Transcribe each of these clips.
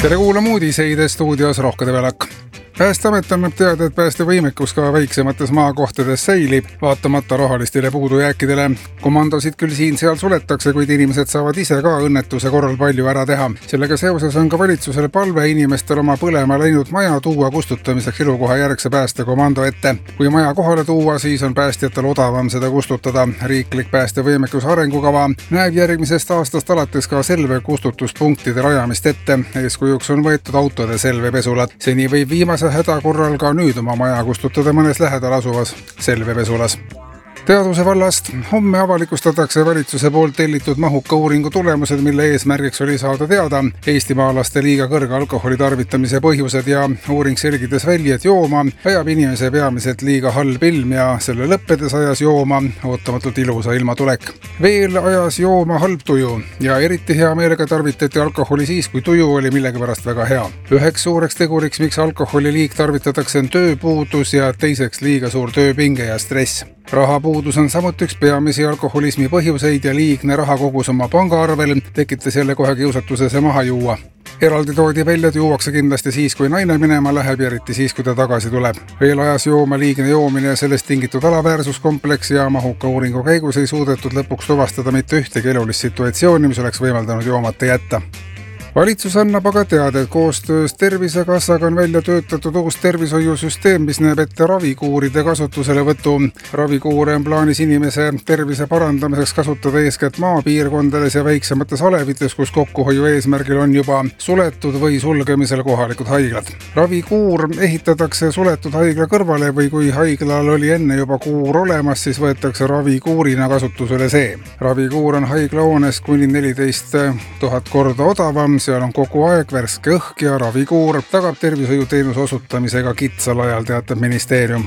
Tere kuulama uudiseid stuudios Rohke Develak. Päästeamet annab teada, et päästevõimekus ka väiksemates maakohtades säilib, vaatamata rahalistele puudujääkidele. Komandosid küll siin-seal suletakse, kuid inimesed saavad ise ka õnnetuse korral palju ära teha. Sellega seoses on ka valitsusele palve inimestel oma põlema läinud maja tuua kustutamiseks elukoha järgse päästekomando ette. Kui maja kohale tuua, siis on päästjatel odavam seda kustutada. Riiklik päästevõimekus arengukava näeb järgmisest aastast alates ka selve kustutuspunktide rajamist ette. Eeskujuks on võetud autode selvepesulad. Seni võib viimase häda korral ka nüüd oma maja kustutada mõnes lähedal asuvas selvepesulas. Teaduse vallast homme avalikustatakse valitsuse poolt tellitud mahuka uuringu tulemused, mille eesmärgiks oli saada teada eestimaalaste liiga kõrge alkoholi tarvitamise põhjused ja uuring selgitas välja, et jooma ajab inimese peamiselt liiga halb ilm ja selle lõppedes ajas jooma ootamatult ilusa ilmatulek. Veel ajas jooma halb tuju ja eriti hea meelega tarvitati alkoholi siis, kui tuju oli millegipärast väga hea. Üheks suureks teguriks, miks alkoholi liig tarvitatakse, on tööpuudus ja teiseks liiga suur tööpinge ja stress. Rahapuudus on samuti üks peamisi alkoholismi põhjuseid ja liigne rahakogus oma pangaarvel tekitas jälle kohe kiusatuse see maha juua. Eraldi toodi välja, et juuakse kindlasti siis, kui naine minema läheb ja eriti siis, kui ta tagasi tuleb. Veel ajas jooma liigne joomine ja sellest tingitud alaväärsuskompleks ja mahuka uuringu käigus ei suudetud lõpuks tuvastada mitte ühtegi elulist situatsiooni, mis oleks võimaldanud joomata jätta. Valitsus annab aga teada, et koostöös Tervisekassaga on välja töötatud uus tervishoiusüsteem, mis näeb ette ravikuuride kasutuselevõtu. Ravikuure on plaanis inimese tervise parandamiseks kasutada eeskätt maapiirkondades ja väiksemates alevites, kus kokkuhoiu eesmärgil on juba suletud või sulgemisel kohalikud haiglad. Ravikuur ehitatakse suletud haigla kõrvale või kui haiglal oli enne juba kuur olemas, siis võetakse ravikuurina kasutusele see. Ravikuur on haiglahoones kuni 14 000 korda odavam. Seal on kogu aeg värske õhk ja ravikuur tagab tervishoiuteenuse osutamisega kitsal ajal, teatab ministeerium.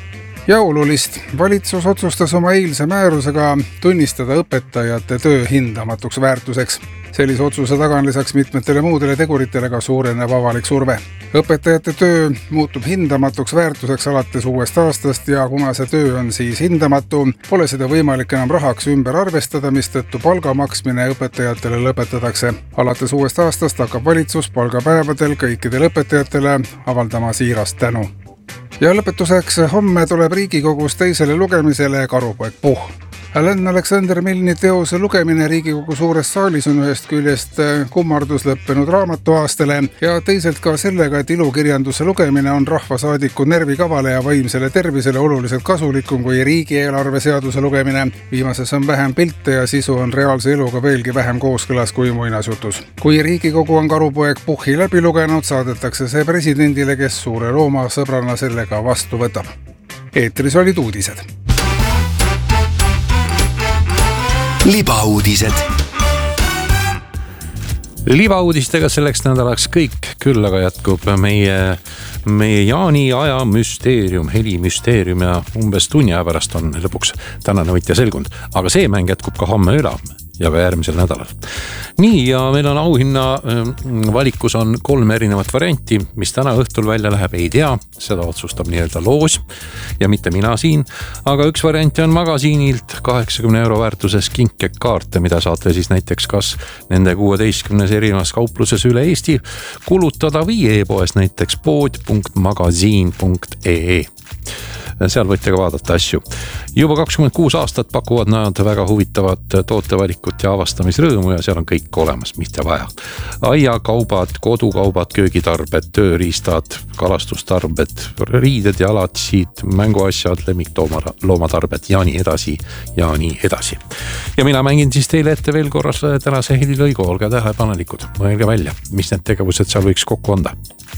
Ja olulist. Valitsus otsustas oma eilse määrusega tunnistada õpetajate töö hindamatuks väärtuseks. Sellise otsuse taga on lisaks mitmetele muudele teguritele ka suurenev avalik surve. Õpetajate töö muutub hindamatuks väärtuseks alates uuest aastast ja kuna see töö on siis hindamatu, pole seda võimalik enam rahaks ümber arvestada, mistõttu palga maksmine õpetajatele lõpetatakse. Alates uuest aastast hakkab valitsus palgapäevadel kõikidele õpetajatele avaldama siirast tänu. Ja lõpetuseks homme tuleb Riigikogus teisele lugemisele Karupoeg Puh. Alan Alexander Milni teose lugemine Riigikogu suures saalis on ühest küljest kummardus lõppenud raamatuaastele ja teiselt ka sellega, et ilukirjanduse lugemine on rahvasaadiku närvikavale ja vaimsele tervisele oluliselt kasulikum kui riigieelarve seaduse lugemine. Viimases on vähem pilte ja sisu on reaalse eluga veelgi vähem kooskõlas kui muinasjutus. Kui Riigikogu on Karupoeg Puhhi läbi lugenud, saadetakse see presidendile, kes suure looma sõbrana sellega vastu võtab. Eetris olid uudised. Libauudised. Libauudistega selleks nädalaks kõik, küll aga jätkub meie Jaani aja müsteerium, helimüsteerium ja umbes tunni aja pärast on lõpuks tänane võitja selgunud. Aga see mäng jätkub ka homme üle ja ka järgmisel nädalal. Nii, ja meil on auhinna valikus on 3 erinevat varianti, mis täna õhtul välja läheb, ei tea, seda otsustab nii-öelda loos ja mitte mina siin, aga üks variant on magasiinilt 80 € väärtuses kinkekaarte, mida saate siis näiteks kas nende 16 erinevas kaupluses üle Eesti kulutada või e-poes näiteks pood.magasiin.ee. Seal võite ka vaadata asju. Juba 26 aastat pakuvad nad väga huvitavat tootevalikut ja avastamisrõõmu ja seal on kõik olemas, mida vaja. Aiakaubad, kodukaubad, köögitarbed, tööriistad, kalastustarbed, riided ja alatsid, mänguasjad, lemmikloomatarbed ja nii edasi ja nii edasi. Ja mina mängin siis teile ette veel korras tänase helilõigu, olge tähelepanelikud, mõelge välja, mis need tegevused seal võiks kokku anda.